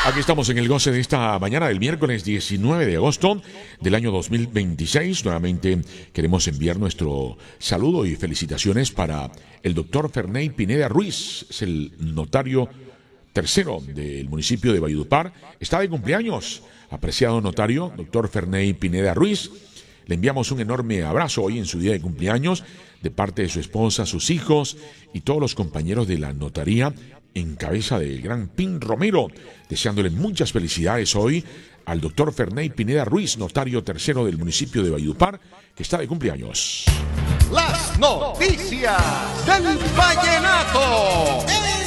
Aquí estamos en el goce de esta mañana del miércoles 19 de agosto del año 2026. Nuevamente queremos enviar nuestro saludo y felicitaciones para el doctor Ferney Pineda Ruiz. Es el notario tercero del municipio de Valledupar. Está de cumpleaños. Apreciado notario, doctor Ferney Pineda Ruiz. Le enviamos un enorme abrazo hoy en su día de cumpleaños de parte de su esposa, sus hijos y todos los compañeros de la notaría en cabeza del gran Pin Romero, deseándole muchas felicidades hoy al doctor Ferney Pineda Ruiz, notario tercero del municipio de Valledupar, que está de cumpleaños. Las noticias del vallenato.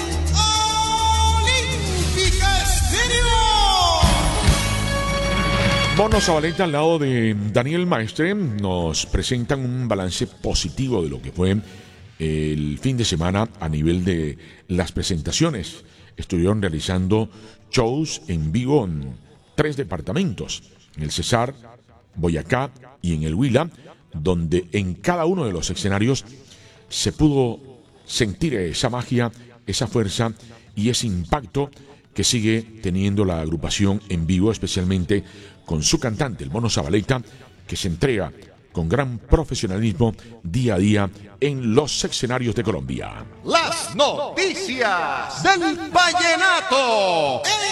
Mono Zabaleta al lado de Daniel Maestre nos presentan un balance positivo de lo que fue el fin de semana a nivel de las presentaciones. Estuvieron realizando shows en vivo en 3 departamentos, en el Cesar, Boyacá y en el Huila, donde en cada uno de los escenarios se pudo sentir esa magia, esa fuerza y ese impacto que sigue teniendo la agrupación en vivo, especialmente con su cantante, el Mono Zabaleta, que se entrega con gran profesionalismo día a día en los escenarios de Colombia. Las noticias del vallenato.